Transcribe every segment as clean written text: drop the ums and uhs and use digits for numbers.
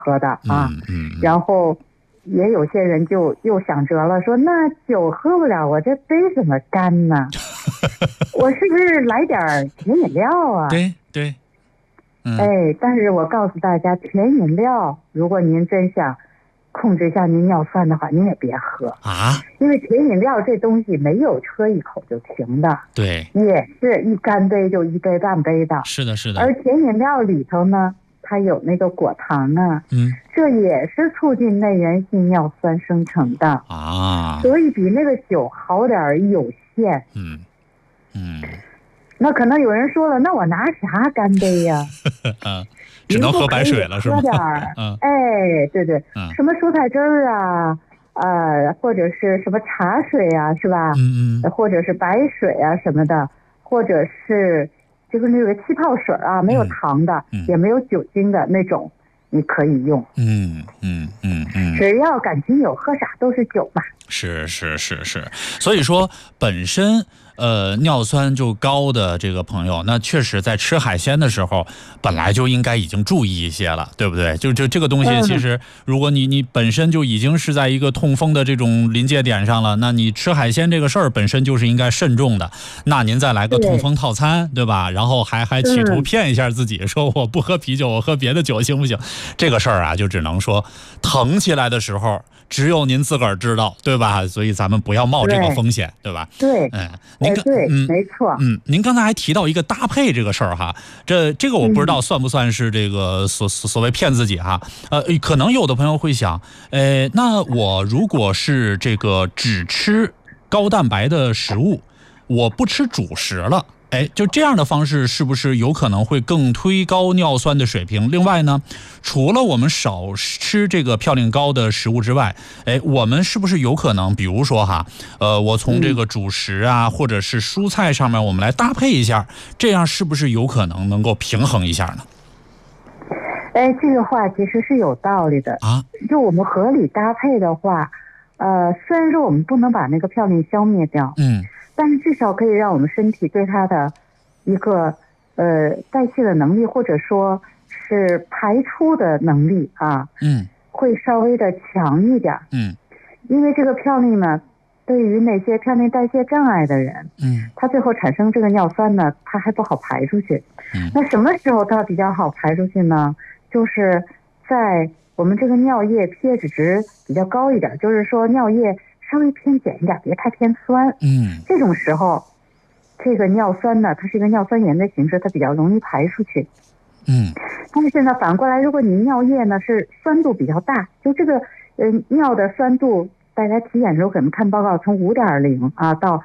喝的啊。然后也有些人就又想辙了，说那酒喝不了，我这杯怎么干呢？我是不是来点甜饮料啊？ 对对， 但是我告诉大家，甜饮料如果您真想控制一下您尿酸的话，您也别喝啊， 因为甜饮料这东西没有喝一口就停的， 对， 也是一干杯就一杯半杯的， 是的，是的。 而甜饮料里头呢，它有那个果糖啊，这也是促进内源性尿酸生成的啊， 所以比那个酒好点有限。那可能有人说了，那我拿啥干杯呀？ 只能喝白水了是吗？ 喝点对对，什么蔬菜汁儿啊，或者是什么茶水啊，是吧？或者是白水啊什么的，或者是就是那个气泡水啊，没有糖的，也没有酒精的那种，你可以用。只要感情有，喝啥都是酒嘛。 是，所以说本身尿酸就高的这个朋友，那确实在吃海鲜的时候本来就应该已经注意一些了，对不对？就这个东西，其实如果你本身就已经是在一个痛风的这种临界点上了，那你吃海鲜这个事儿本身就是应该慎重的。那您再来个痛风套餐，对吧？然后还企图骗一下自己，说我不喝啤酒，我喝别的酒行不行？这个事儿啊，就只能说疼起来的时候只有您自个儿知道，对吧？所以咱们不要冒这个风险，对吧？ 对，没错。 您刚才还提到一个搭配这个事儿哈，这个我不知道算不算是这个所谓骗自己哈？可能有的朋友会想，那我如果是这个只吃高蛋白的食物，我不吃主食了。就这样的方式是不是有可能会更推高尿酸的水平？另外呢，除了我们少吃这个嘌呤高的食物之外，我们是不是有可能，比如说哈，我从这个主食啊，或者是蔬菜上面，我们来搭配一下，这样是不是有可能能够平衡一下呢？ 这个话其实是有道理的啊。就我们合理搭配的话，虽然说我们不能把那个嘌呤消灭掉，但是至少可以让我们身体对它的一个代谢的能力，或者说是排出的能力啊，会稍微的强一点。因为这个嘌呤呢，对于那些嘌呤代谢障碍的人，它最后产生这个尿酸呢，它还不好排出去。那什么时候它比较好排出去呢？就是在我们这个尿液 pH 值比较高一点，就是说尿液稍微偏碱一点，别太偏酸。这种时候，这个尿酸呢，它是一个尿酸盐的形式，它比较容易排出去。但是呢，反过来，如果你尿液呢是酸度比较大，就这个尿的酸度，大家体检的时候可能看报告，从5.0啊到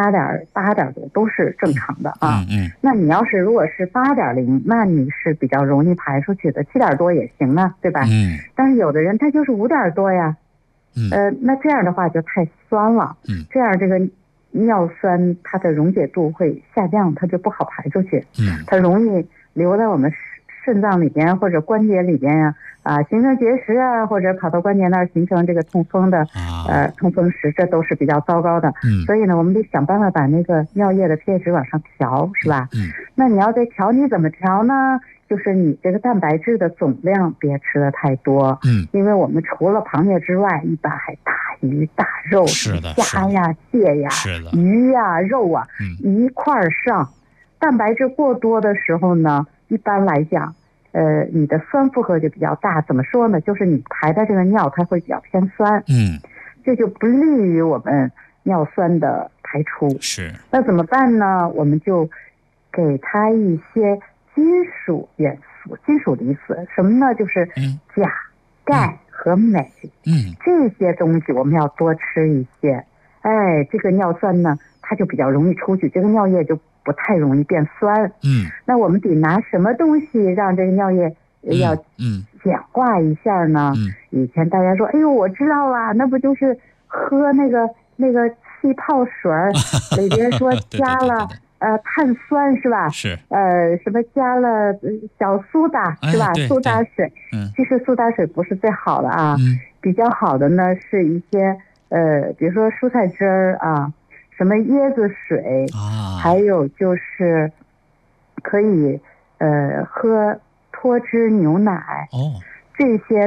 8.多都是正常的啊。那你要是如果是8.0，那你是比较容易排出去的，7多也行啊，对吧？但是有的人他就是5多呀。那这样的话就太酸了。这样这个尿酸它的溶解度会下降，它就不好排出去。它容易留在我们肾脏里边或者关节里边呀，形成结石啊，或者跑到关节那儿形成这个痛风的痛风石，这都是比较糟糕的。所以呢，我们得想办法把那个尿液的 pH 值往上调，是吧？那你要再调，你怎么调呢？就是你这个蛋白质的总量别吃的太多。因为我们除了螃蟹之外，一般还大鱼大肉，虾呀、蟹呀、鱼呀、肉啊，一块儿上。蛋白质过多的时候呢，一般来讲，你的酸负荷就比较大。怎么说呢？就是你排的这个尿，它会比较偏酸。这就不利于我们尿酸的排出。那怎么办呢？我们就给它一些金属元素、金属离子，什么呢？就是钾、钙和镁。这些东西我们要多吃一些。这个尿酸呢，它就比较容易出去，这个尿液就不太容易变酸。那我们得拿什么东西让这个尿液要简化一下呢？以前大家说，哎呦，我知道了，那不就是喝那个气泡水里边说加了碳酸是吧？什么加了小苏打是吧？苏打水。其实苏打水不是最好的啊。比较好的呢是一些比如说蔬菜汁儿啊，什么椰子水还有就是可以喝脱脂牛奶。 这些